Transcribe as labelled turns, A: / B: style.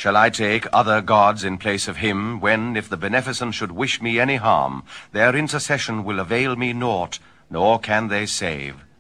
A: Shall I take other gods in place of him, when, if the beneficent should wish me any harm, their intercession will avail me naught, nor can they save?